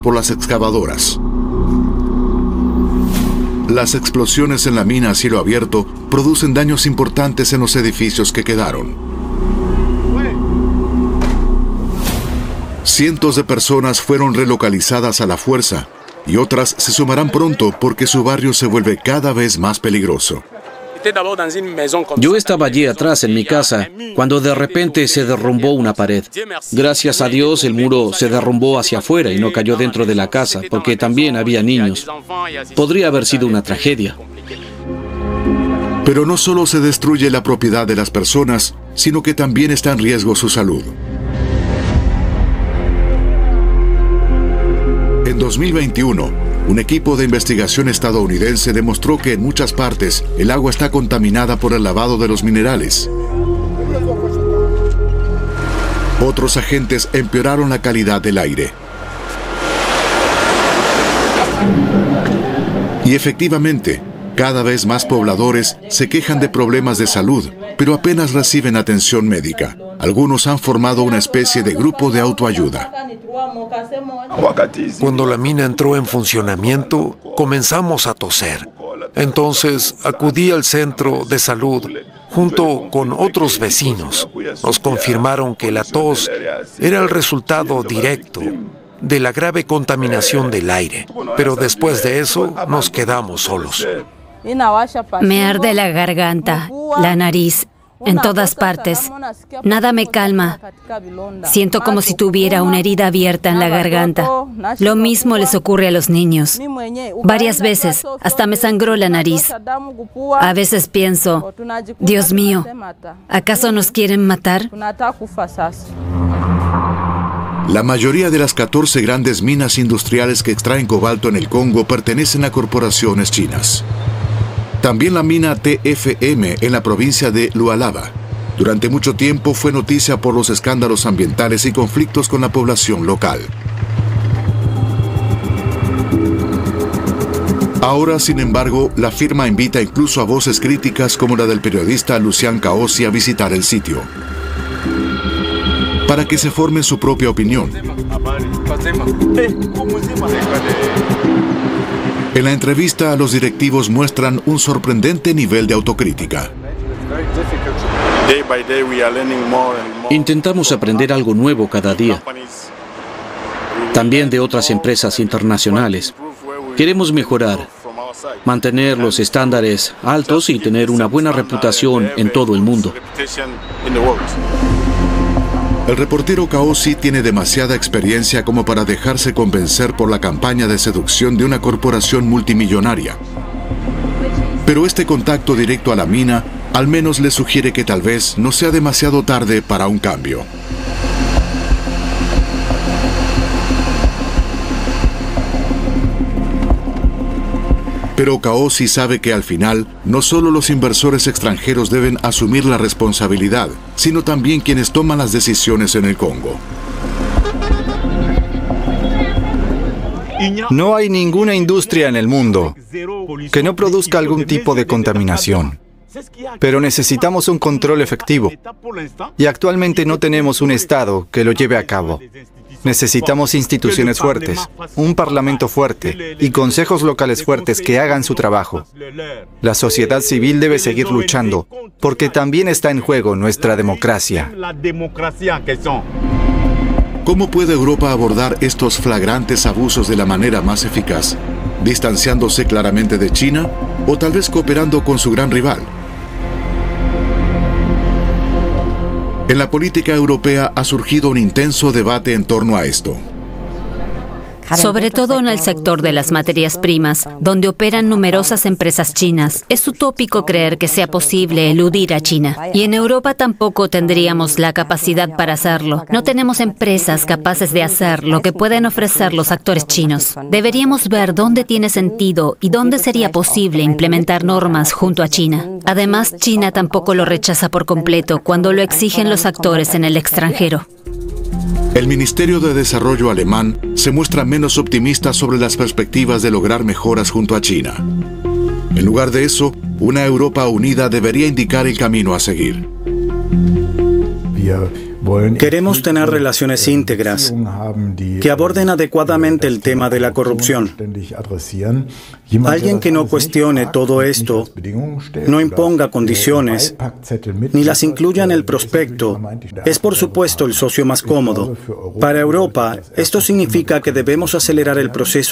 por las excavadoras. Las explosiones en la mina a cielo abierto producen daños importantes en los edificios que quedaron. Cientos de personas fueron relocalizadas a la fuerza y otras se sumarán pronto porque su barrio se vuelve cada vez más peligroso. Yo estaba allí atrás en mi casa cuando de repente se derrumbó una pared. Gracias a Dios el muro se derrumbó hacia afuera y no cayó dentro de la casa, porque también había niños. Podría haber sido una tragedia. Pero no solo se destruye la propiedad de las personas, sino que también está en riesgo su salud. En 2021, un equipo de investigación estadounidense demostró que en muchas partes el agua está contaminada por el lavado de los minerales. Otros agentes empeoraron la calidad del aire. Y efectivamente, cada vez más pobladores se quejan de problemas de salud, pero apenas reciben atención médica. Algunos han formado una especie de grupo de autoayuda. Cuando la mina entró en funcionamiento, comenzamos a toser. Entonces acudí al centro de salud junto con otros vecinos. Nos confirmaron que la tos era el resultado directo de la grave contaminación del aire. Pero después de eso, nos quedamos solos. Me arde la garganta, la nariz, en todas partes. Nada me calma. Siento como si tuviera una herida abierta en la garganta. Lo mismo les ocurre a los niños. Varias veces, hasta me sangró la nariz. A veces pienso, Dios mío, ¿acaso nos quieren matar? La mayoría de las 14 grandes minas industriales que extraen cobalto en el Congo pertenecen a corporaciones chinas. También la mina TFM en la provincia de Lualaba. Durante mucho tiempo fue noticia por los escándalos ambientales y conflictos con la población local. Ahora, sin embargo, la firma invita incluso a voces críticas como la del periodista Lucian Kaosi a visitar el sitio, para que se forme su propia opinión. En la entrevista, los directivos muestran un sorprendente nivel de autocrítica. Intentamos aprender algo nuevo cada día. También de otras empresas internacionales. Queremos mejorar, mantener los estándares altos y tener una buena reputación en todo el mundo. El reportero Kaosi tiene demasiada experiencia como para dejarse convencer por la campaña de seducción de una corporación multimillonaria. Pero este contacto directo a la mina al menos le sugiere que tal vez no sea demasiado tarde para un cambio. Pero Kaosi sabe que al final, no solo los inversores extranjeros deben asumir la responsabilidad, sino también quienes toman las decisiones en el Congo. No hay ninguna industria en el mundo que no produzca algún tipo de contaminación. Pero necesitamos un control efectivo. Y actualmente no tenemos un Estado que lo lleve a cabo. Necesitamos instituciones fuertes, un parlamento fuerte y consejos locales fuertes que hagan su trabajo. La sociedad civil debe seguir luchando, porque también está en juego nuestra democracia. ¿Cómo puede Europa abordar estos flagrantes abusos de la manera más eficaz? ¿Distanciándose claramente de China o tal vez cooperando con su gran rival? En la política europea ha surgido un intenso debate en torno a esto. Sobre todo en el sector de las materias primas, donde operan numerosas empresas chinas. Es utópico creer que sea posible eludir a China. Y en Europa tampoco tendríamos la capacidad para hacerlo. No tenemos empresas capaces de hacer lo que pueden ofrecer los actores chinos. Deberíamos ver dónde tiene sentido y dónde sería posible implementar normas junto a China. Además, China tampoco lo rechaza por completo cuando lo exigen los actores en el extranjero. El Ministerio de Desarrollo alemán se muestra menos optimista sobre las perspectivas de lograr mejoras junto a China. En lugar de eso, una Europa unida debería indicar el camino a seguir. Queremos tener relaciones íntegras que aborden adecuadamente el tema de la corrupción. Alguien que no cuestione todo esto, no imponga condiciones, ni las incluya en el prospecto, es por supuesto el socio más cómodo. Para Europa, esto significa que debemos acelerar el proceso